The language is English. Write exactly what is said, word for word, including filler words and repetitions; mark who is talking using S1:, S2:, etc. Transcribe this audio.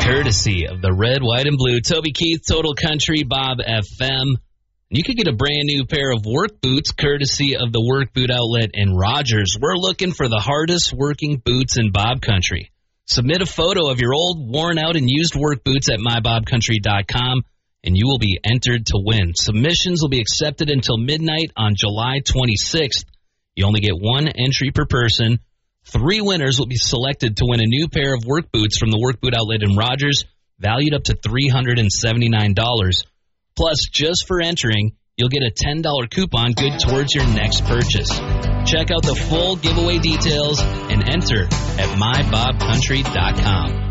S1: courtesy of the Red, White, and Blue. Toby Keith, Total Country, Bob F M. You could get a brand new pair of work boots courtesy of the Work Boot Outlet in Rogers. We're looking for the hardest working boots in Bob Country. Submit a photo of your old, worn out, and used work boots at my bob country dot com, and you will be entered to win. Submissions will be accepted until midnight on July twenty-sixth. You only get one entry per person. Three winners will be selected to win a new pair of work boots from the Work Boot Outlet in Rogers, valued up to three hundred seventy-nine dollars. Plus, just for entering, you'll get a ten dollars coupon good towards your next purchase. Check out the full giveaway details and enter at my bob country dot com.